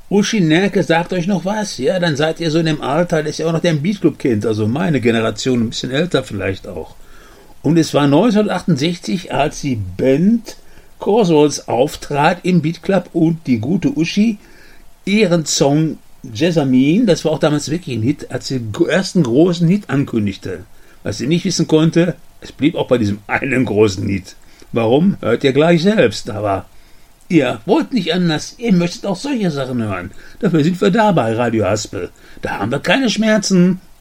Uschi Nerke sagt euch noch was? Ja, dann seid ihr so in dem Alter, das ist ja auch noch der Beatclub-Kind, also meine Generation, ein bisschen älter vielleicht auch. Und es war 1968, als die Band Corsols auftrat im Beatclub und die gute Uschi ihren Song Jessamine, das war auch damals wirklich ein Hit, als sie den ersten großen Hit ankündigte. Was sie nicht wissen konnte, es blieb auch bei diesem einen großen Hit. Warum? Hört ihr gleich selbst, aber ihr wollt nicht anders, ihr möchtet auch solche Sachen hören. Dafür sind wir da bei Radio Haspel. Da haben wir keine Schmerzen.